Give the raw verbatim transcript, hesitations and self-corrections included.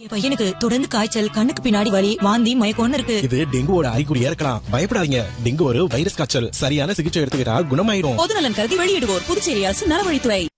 என் பையனுக்கு தொடர்ந்து காய்ச்சல், கண்ணுக்கு பின்னாடி வலி, வாந்தி, மயக்கம்னு இருக்கு. இது டெங்குவோட அறிகுறியா இருக்கலாம். பயப்படாதீங்க. டெங்கு ஒரு வைரஸ் காய்ச்சல். சரியான சிகிச்சை எடுத்துக்கிட்டா குணமாயிரும். பொதுநலன் கருதி வெளியிடுவோர் புதுச்சேரி அரசு நலவழித்துறை.